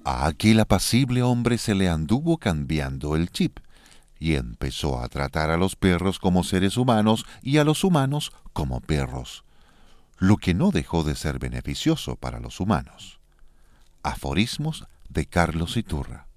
A aquel apacible hombre se le anduvo cambiando el chip y empezó a tratar a los perros como seres humanos y a los humanos como perros, lo que no dejó de ser beneficioso para los humanos. Aforismos de Carlos Iturra.